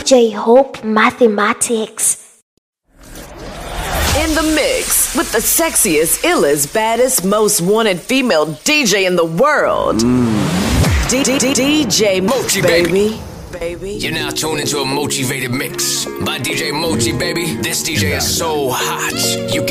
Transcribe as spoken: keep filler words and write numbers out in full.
J Hope Mathematics. In the mix with the sexiest, illest, baddest, most wanted female D J in the world. Mm. D- D- D- DJ Mochi, baby. baby. Baby. You're now tuned into a motivated mix by D J Mochi, baby. This D J is so hot. You